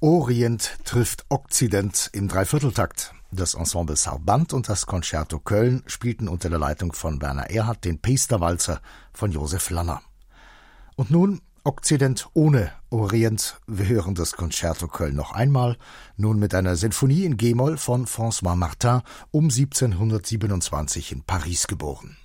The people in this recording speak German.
Orient trifft Okzident im Dreivierteltakt. Das Ensemble Sarband und das Concerto Köln spielten unter der Leitung von Werner Erhardt den Pesterwalzer von Josef Lanner. Und nun Okzident ohne Orient. Wir hören das Concerto Köln noch einmal, nun mit einer Sinfonie in G-Moll von François Martin, um 1727 in Paris geboren.